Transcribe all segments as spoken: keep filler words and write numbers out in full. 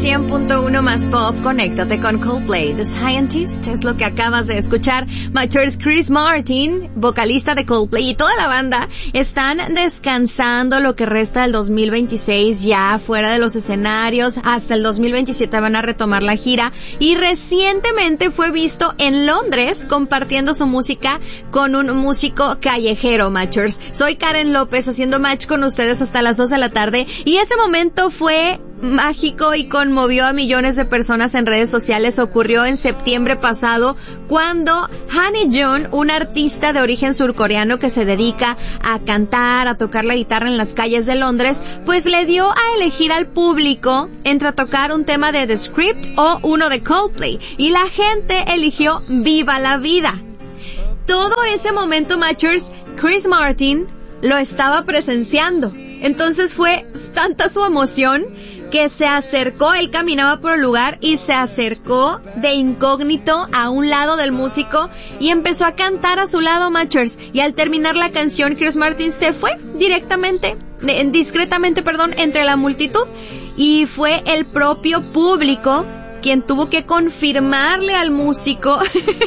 cien punto uno más pop, conéctate con Coldplay. The Scientist es lo que acabas de escuchar. Matchers, Chris Martin, vocalista de Coldplay, y toda la banda están descansando lo que resta del dos mil veintiséis, ya fuera de los escenarios. Hasta el dos mil veintisiete van a retomar la gira, y recientemente fue visto en Londres compartiendo su música con un músico callejero, Matchers. Soy Karen López haciendo match con ustedes hasta las dos de la tarde, y ese momento fue mágico y conmovió a millones de personas en redes sociales. Ocurrió en septiembre pasado, cuando Honey Jun, un artista de origen surcoreano que se dedica a cantar, a tocar la guitarra en las calles de Londres, pues le dio a elegir al público entre tocar un tema de The Script o uno de Coldplay, y la gente eligió Viva la Vida. Todo ese momento, Matchers, Chris Martin lo estaba presenciando. Entonces fue tanta su emoción que se acercó, él caminaba por el lugar y se acercó de incógnito a un lado del músico y empezó a cantar a su lado, Matchers. Y al terminar la canción, Chris Martin se fue directamente, discretamente, perdón, entre la multitud, y fue el propio público quien tuvo que confirmarle al músico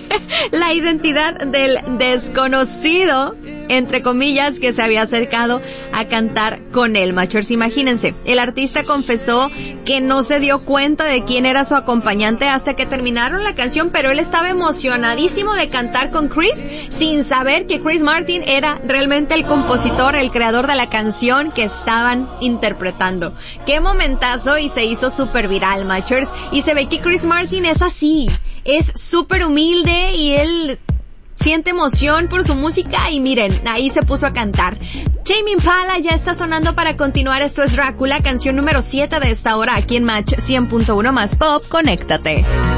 la identidad del desconocido, entre comillas, que se había acercado a cantar con él, Matchers. Imagínense, el artista confesó que no se dio cuenta de quién era su acompañante hasta que terminaron la canción, pero él estaba emocionadísimo de cantar con Chris, sin saber que Chris Martin era realmente el compositor, el creador de la canción que estaban interpretando. ¡Qué momentazo! Y se hizo súper viral, Matchers. Y se ve que Chris Martin es así, es súper humilde y él siente emoción por su música, y miren, ahí se puso a cantar. Tame Impala ya está sonando para continuar. Esto es Drácula, canción número siete de esta hora aquí en Match cien punto uno más pop. Conéctate.